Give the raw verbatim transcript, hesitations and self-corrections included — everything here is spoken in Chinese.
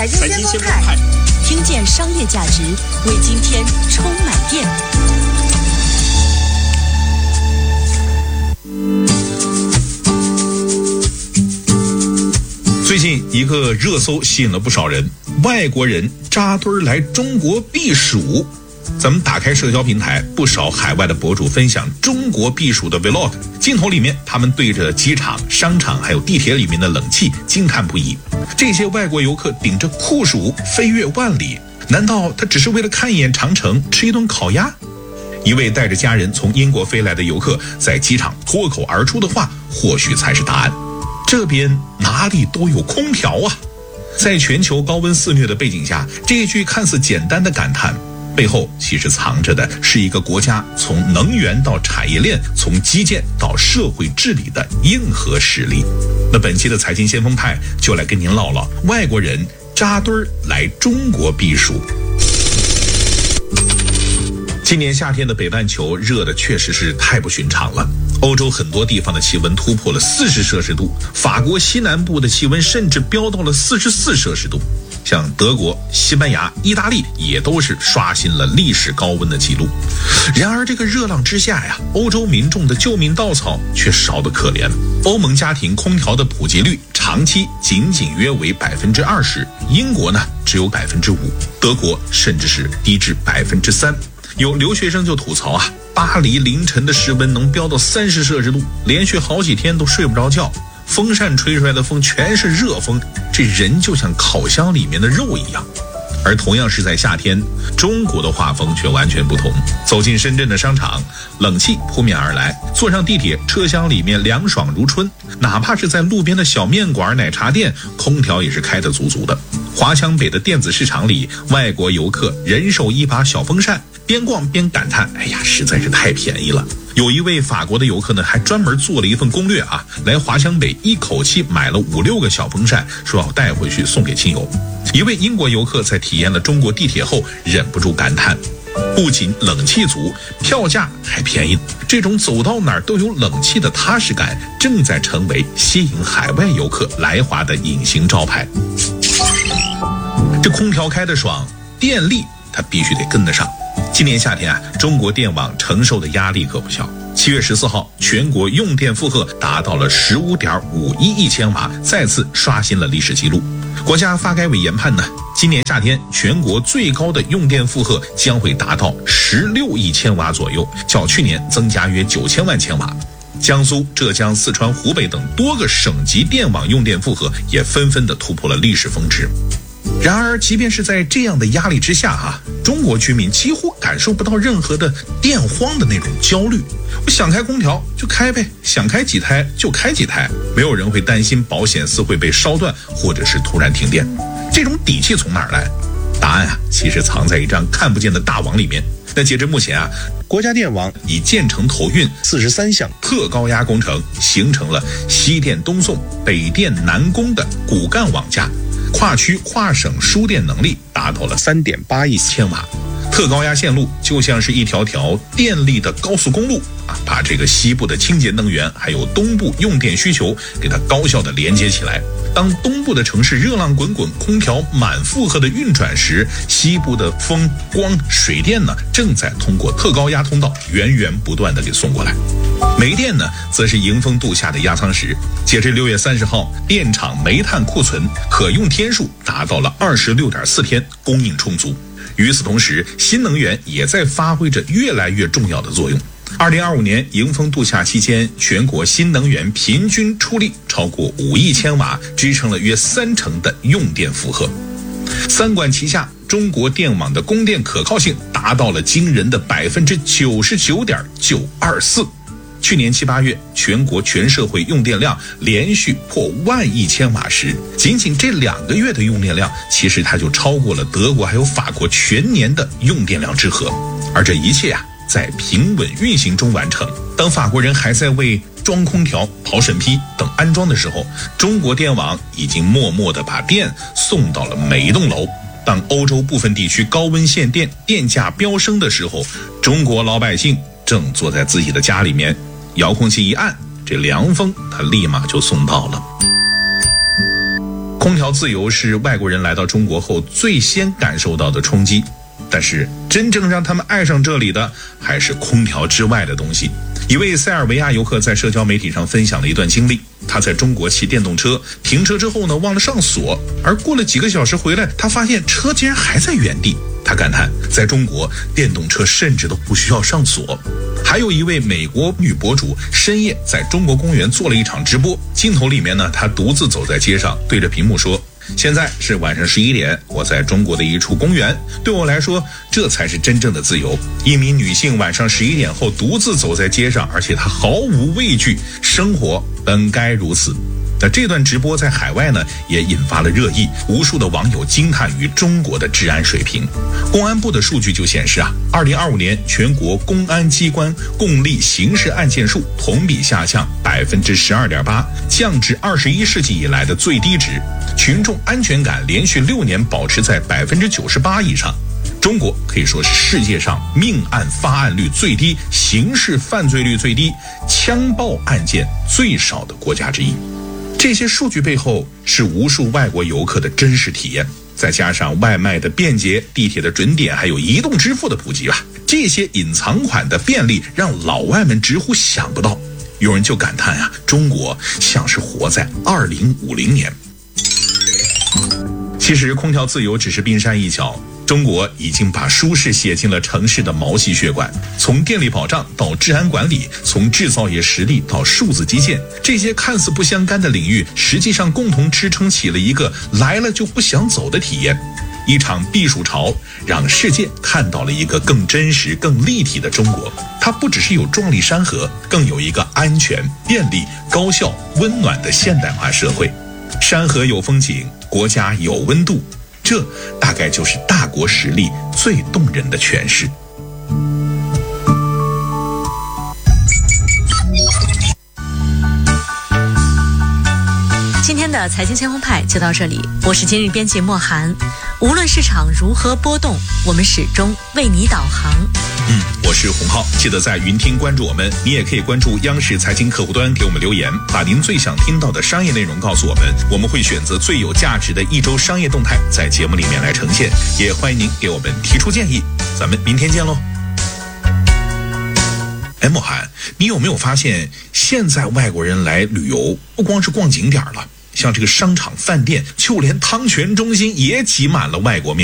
财经先锋派，听见商业价值，为今天充满电。 最近一个热搜吸引了不少人，外国人扎堆来中国避暑。咱们打开社交平台，不少海外的博主分享中国避暑的 vlog， 镜头里面他们对着机场、商场还有地铁里面的冷气惊叹不已。这些外国游客顶着酷暑飞越万里，难道他只是为了看一眼长城，吃一顿烤鸭？一位带着家人从英国飞来的游客在机场脱口而出的话，或许才是答案。这边哪里都有空调啊！在全球高温肆虐的背景下，这句看似简单的感叹背后其实藏着的是一个国家从能源到产业链，从基建到社会治理的硬核实力。那本期的财经先锋派就来跟您唠唠外国人扎堆来中国避暑。今年夏天的北半球热的确实是太不寻常了，欧洲很多地方的气温突破了四十摄氏度，法国西南部的气温甚至飙到了四十四摄氏度。像德国、西班牙、意大利也都是刷新了历史高温的记录。然而这个热浪之下呀，欧洲民众的救命稻草却少得可怜。欧盟家庭空调的普及率长期仅仅约为百分之二十，英国呢只有百分之五，德国甚至是低至百分之三。有留学生就吐槽啊，巴黎凌晨的室温能飙到三十摄氏度，连续好几天都睡不着觉。风扇吹出来的风全是热风，这人就像烤箱里面的肉一样。而同样是在夏天，中国的画风却完全不同。走进深圳的商场，冷气扑面而来，坐上地铁，车厢里面凉爽如春，哪怕是在路边的小面馆、奶茶店，空调也是开得足足的。华强北的电子市场里，外国游客人手一把小风扇，边逛边感叹，哎呀，实在是太便宜了。有一位法国的游客呢，还专门做了一份攻略啊，来华强北一口气买了五六个小风扇，说要带回去送给亲友。一位英国游客在体验了中国地铁后，忍不住感叹，不仅冷气足，票价还便宜。这种走到哪儿都有冷气的踏实感，正在成为吸引海外游客来华的隐形招牌。这空调开得爽，电力它必须得跟得上。今年夏天啊，中国电网承受的压力可不小。七月十四号，全国用电负荷达到了十五点五一亿千瓦，再次刷新了历史记录。国家发改委研判呢，今年夏天全国最高的用电负荷将会达到十六亿千瓦左右，较去年增加约九千万千瓦。江苏、浙江、四川、湖北等多个省级电网用电负荷也纷纷的突破了历史峰值。然而即便是在这样的压力之下啊，中国居民几乎感受不到任何的电荒的那种焦虑。我想开空调就开呗，想开几台就开几台，没有人会担心保险丝会被烧断或者是突然停电。这种底气从哪儿来？答案啊，其实藏在一张看不见的大网里面。那截至目前啊，国家电网已建成投运四十三项特高压工程，形成了西电东送、北电南供的骨干网架，跨区跨省输电能力达到了 三点八亿千瓦。特高压线路就像是一条条电力的高速公路啊，把这个西部的清洁能源还有东部用电需求给它高效的连接起来。当东部的城市热浪滚滚，空调满负荷的运转时，西部的风、光、水电呢，正在通过特高压通道源源不断的给送过来。煤电呢，则是迎风度夏的压舱石。截至六月三十号，电厂煤炭库存可用天数达到了二十六点四天，供应充足。与此同时，新能源也在发挥着越来越重要的作用。二零二五年迎风度夏期间，全国新能源平均出力超过五亿千瓦，支撑了约三成的用电负荷。三管齐下，中国电网的供电可靠性达到了惊人的百分之九十九点九二四。去年七八月，全国全社会用电量连续破万亿千瓦时，仅仅这两个月的用电量，其实它就超过了德国还有法国全年的用电量之和。而这一切啊，在平稳运行中完成。当法国人还在为装空调、跑审批等安装的时候，中国电网已经默默地把电送到了每一栋楼。当欧洲部分地区高温限电、电价飙升的时候，中国老百姓正坐在自己的家里面，遥控器一按，这凉风它立马就送到了。 空调自由是外国人来到中国后最先感受到的冲击，但是真正让他们爱上这里的还是空调之外的东西。一位塞尔维亚游客在社交媒体上分享了一段经历，他在中国骑电动车，停车之后呢忘了上锁，而过了几个小时回来，他发现车竟然还在原地。他感叹，在中国电动车甚至都不需要上锁。还有一位美国女博主深夜在中国公园做了一场直播，镜头里面呢，她独自走在街上，对着屏幕说，现在是晚上十一点，我在中国的一处公园，对我来说这才是真正的自由。一名女性晚上十一点后独自走在街上，而且她毫无畏惧，生活本该如此。那这段直播在海外呢也引发了热议，无数的网友惊叹于中国的治安水平。公安部的数据就显示啊，二零二五年全国公安机关共立刑事案件数同比下降百分之十二点八，降至二十一世纪以来的最低值。群众安全感连续六年保持在百分之九十八以上。中国可以说是世界上命案发案率最低、刑事犯罪率最低、枪爆案件最少的国家之一。这些数据背后是无数外国游客的真实体验，再加上外卖的便捷、地铁的准点，还有移动支付的普及吧，这些隐藏款的便利让老外们直呼想不到。有人就感叹啊，中国像是活在二零五零年。其实空调自由只是冰山一角，中国已经把舒适写进了城市的毛细血管，从电力保障到治安管理，从制造业实力到数字基建，这些看似不相干的领域，实际上共同支撑起了一个来了就不想走的体验。一场避暑潮让世界看到了一个更真实、更立体的中国。它不只是有壮丽山河，更有一个安全、便利、高效、温暖的现代化社会。山河有风景，国家有温度，这大概就是大国实力最动人的诠释。 今天的财经先锋派就到这里，我是今日编辑莫涵。无论市场如何波动，我们始终为你导航。 嗯，我是洪浩，记得在云听关注我们，你也可以关注央视财经客户端给我们留言，把您最想听到的商业内容告诉我们，我们会选择最有价值的一周商业动态在节目里面来呈现，也欢迎您给我们提出建议，咱们明天见喽。哎，莫涵，你有没有发现现在外国人来旅游不光是逛景点了，像这个商场、饭店，就连汤泉中心也挤满了外国面